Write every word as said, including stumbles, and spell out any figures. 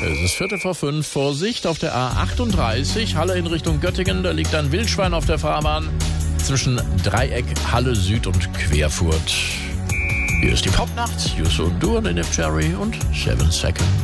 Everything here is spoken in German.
Es ist Viertel vor fünf. Vorsicht auf der A achtunddreißig, Halle in Richtung Göttingen. Da liegt ein Wildschwein auf der Fahrbahn zwischen Dreieck, Halle Süd und Querfurt. Hier ist die Popnacht. Yusu Duan in If Cherry und Seven Seconds.